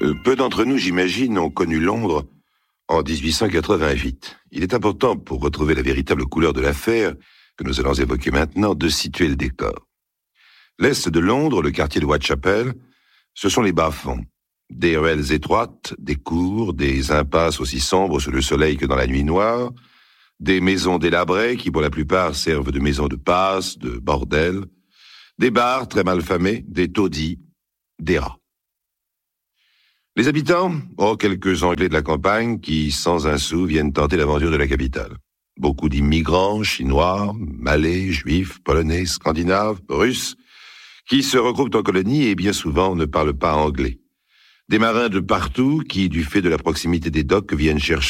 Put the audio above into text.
Peu d'entre nous, j'imagine, ont connu Londres en 1888. Il est important, pour retrouver la véritable couleur de l'affaire, que nous allons évoquer maintenant, de situer le décor. L'est de Londres, le quartier de Whitechapel, ce sont les bas-fonds. Des ruelles étroites, des cours, des impasses aussi sombres sous le soleil que dans la nuit noire, des maisons délabrées qui, pour la plupart, servent de maisons de passe, de bordel, des bars très mal famés, des taudis, des rats. Les habitants, quelques Anglais de la campagne qui, sans un sou, viennent tenter l'aventure de la capitale. Beaucoup d'immigrants, Chinois, Malais, Juifs, Polonais, Scandinaves, Russes, qui se regroupent en colonies et bien souvent ne parlent pas anglais. Des marins de partout qui, du fait de la proximité des docks, viennent chercher